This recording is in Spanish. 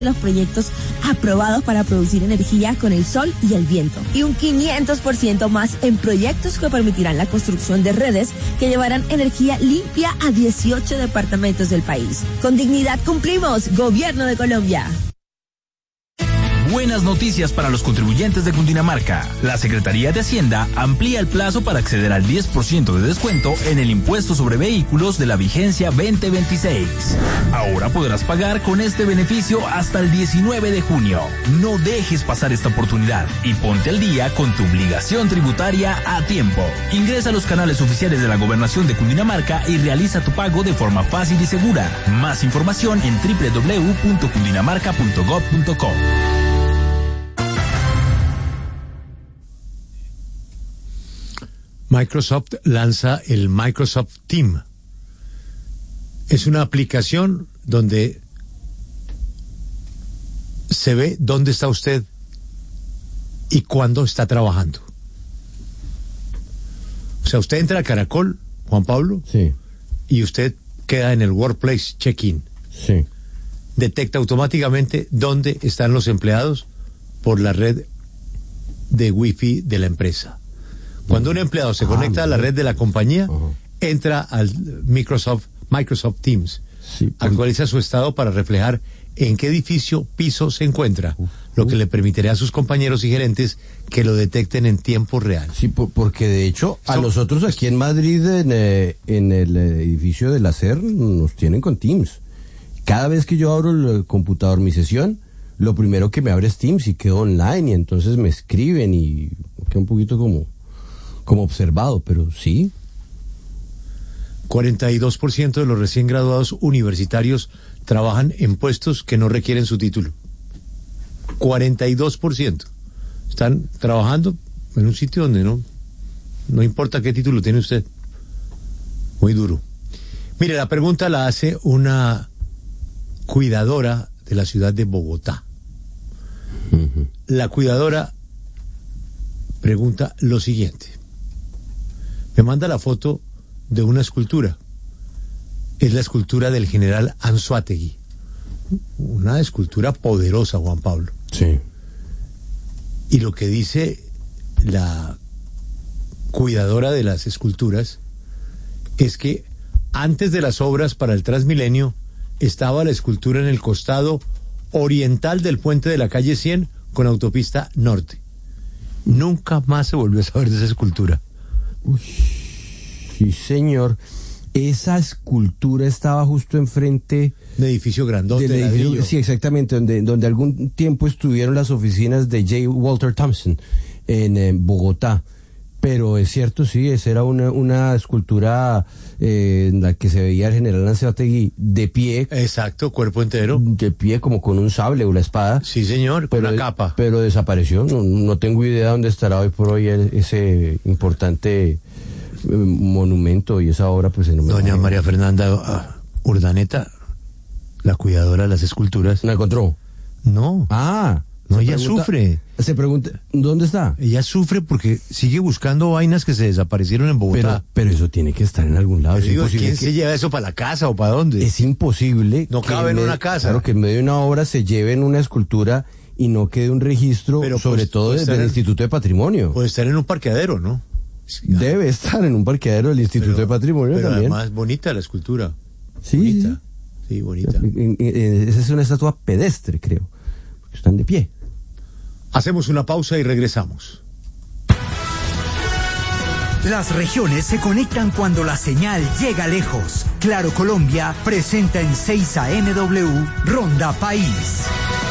los proyectos aprobados para producir energía con el sol y el viento, y un 500% más en proyectos que permitirán la construcción de redes que llevarán energía limpia a 18 departamentos del país. Con dignidad cumplimos, Gobierno de Colombia. Buenas noticias para los contribuyentes de Cundinamarca. La Secretaría de Hacienda amplía el plazo para acceder al 10% de descuento en el impuesto sobre vehículos de la vigencia 2026. Ahora podrás pagar con este beneficio hasta el 19 de junio. No dejes pasar esta oportunidad y ponte al día con tu obligación tributaria a tiempo. Ingresa a los canales oficiales de la Gobernación de Cundinamarca y realiza tu pago de forma fácil y segura. Más información en www.cundinamarca.gov.co. Microsoft lanza el Microsoft Team. Es una aplicación donde se ve dónde está usted y cuándo está trabajando. O sea, usted entra a Caracol, Juan Pablo, sí, y usted queda en el Workplace Check-in. Sí. Detecta automáticamente dónde están los empleados por la red de Wi-Fi de la empresa. Cuando un empleado se conecta a la red de la compañía, entra al Microsoft Teams, sí, actualiza su estado para reflejar en qué edificio, piso se encuentra, lo que le permitirá a sus compañeros y gerentes que lo detecten en tiempo real. Sí, porque de hecho a nosotros aquí en Madrid, en el edificio de la SER, nos tienen con Teams. Cada vez que yo abro el computador, mi sesión, lo primero que me abre es Teams y quedo online, y entonces me escriben y quedo un poquito como observado, pero sí. 42% de los recién graduados universitarios trabajan en puestos que no requieren su título. 42%. Están trabajando en un sitio donde no importa qué título tiene usted. Muy duro. Mire, la pregunta la hace una cuidadora de la ciudad de Bogotá. La cuidadora pregunta lo siguiente. Me manda la foto de una escultura. Es la escultura del general Anzoátegui. Una escultura poderosa, Juan Pablo. Sí. Y lo que dice la cuidadora de las esculturas es que antes de las obras para el Transmilenio estaba la escultura en el costado oriental del puente de la calle 100 con autopista norte. Nunca más se volvió a saber de esa escultura. Uy, sí, señor. Esa escultura estaba justo enfrente de edificio grandote de ladrillo. Sí, exactamente, donde algún tiempo estuvieron las oficinas de J. Walter Thompson en Bogotá. Pero es cierto, sí, esa era una escultura en la que se veía el general Anzoátegui de pie. Exacto, cuerpo entero. De pie, como con un sable o la espada. Sí, señor, con una capa. Pero desapareció. No tengo idea dónde estará hoy por hoy ese importante monumento y esa obra, pues. Doña María Fernanda Urdaneta, la cuidadora de las esculturas. ¿La encontró? No. No, ella sufre. Se pregunta, ¿dónde está? Ella sufre porque sigue buscando vainas que se desaparecieron en Bogotá. Pero eso tiene que estar en algún lado. ¿Quién se lleva eso para la casa o para dónde? Es imposible. No cabe en una casa. Claro, que en medio de una obra se lleven una escultura y no quede un registro, sobre todo del Instituto de Patrimonio. Puede estar en un parqueadero, ¿no? Debe estar en un parqueadero del Instituto de Patrimonio también. Además, bonita la escultura. Sí. Bonita. Sí, bonita. Esa es una estatua pedestre, creo. Porque están de pie. Hacemos una pausa y regresamos. Las regiones se conectan cuando la señal llega lejos. Claro Colombia presenta en 6 AM Ronda País.